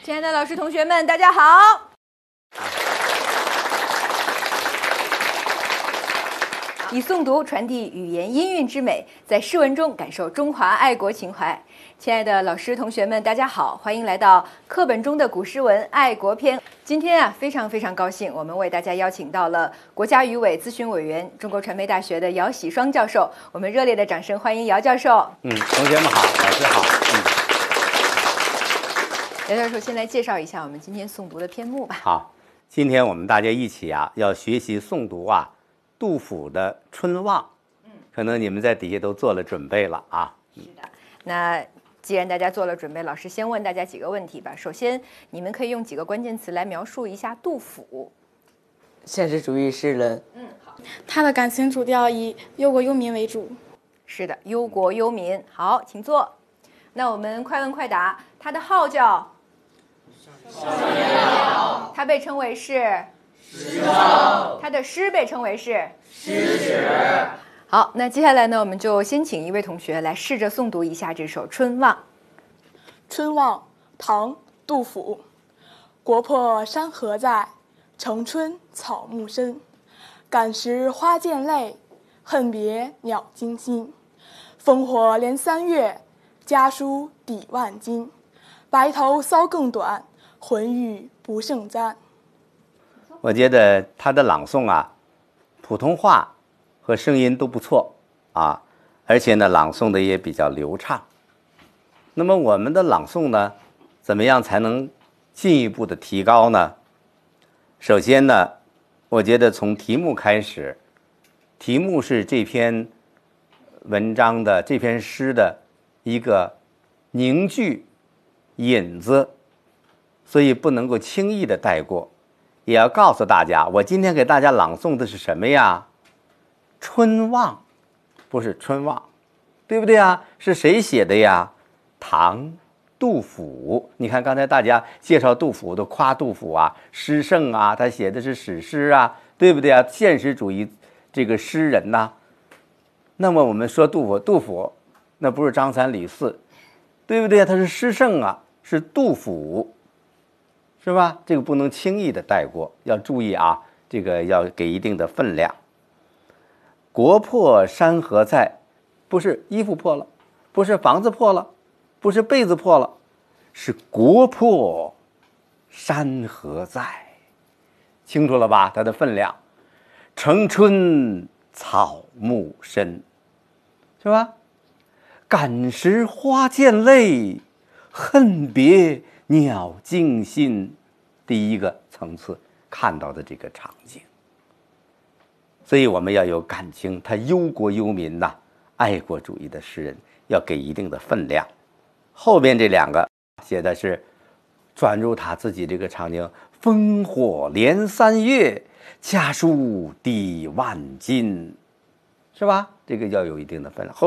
亲爱的老师、同学们，大家好！以诵读传递语言音韵之美，在诗文中感受中华爱国情怀。亲爱的老师、同学们，大家好，欢迎来到课本中的古诗文爱国篇。今天非常高兴，我们为大家邀请到了国家语委咨询委员、中国传媒大学的姚喜双教授。我们热烈的掌声欢迎姚教授。 同学们好，老师好。 姚教授先来介绍一下我们今天诵读的篇目吧。 好，今天我们大家一起要学习诵读杜甫的《春望》。可能你们在底下都做了准备了啊。 是的，那既然大家做了准备，老师先问大家几个问题吧。首先，你们可以用几个关键词来描述一下杜甫。 现实主义诗人。 好。 他的感情主调以忧国忧民为主。 是的，忧国忧民。好，请坐。那我们快问快答。他的号叫少年郎，他被称为是诗圣，他的诗被称为是诗史。好，那接下来呢，我们就先请一位同学来试着诵读一下这首《春望》。 春望，唐·杜甫。国破山河在，城春草木深。感时花溅泪，恨别鸟惊心。烽火连三月，家书抵万金。白头搔更短，浑欲不胜簪。 我觉得他的朗诵普通话和声音都不错而且呢，朗诵的也比较流畅。那么我们的朗诵呢，怎么样才能进一步的提高呢？首先呢，我觉得从题目开始，题目是这篇文章的这篇诗的一个凝聚引子，所以不能够轻易的带过，也要告诉大家，我今天给大家朗诵的是什么呀？春望，不是春望，对不对啊？是谁写的呀？唐杜甫。你看刚才大家介绍杜甫都夸杜甫诗圣他写的是史诗对不对啊？现实主义这个诗人那么我们说杜甫那不是张三李四，对不对啊？他是诗圣是杜甫，是吧？这个不能轻易的带过，要注意这个要给一定的分量。国破山河在，不是衣服破了，不是房子破了，不是被子破了，是国破山河在，清楚了吧？它的分量。城春草木深，是吧？感时花溅泪，恨别鸟惊心。第一个层次看到的这个场景，所以我们要有感情，他忧国忧民爱国主义的诗人要给一定的分量。后边这两个写的是转入他自己这个场景，烽火连三月，家书抵万金，是吧？这个要有一定的分量。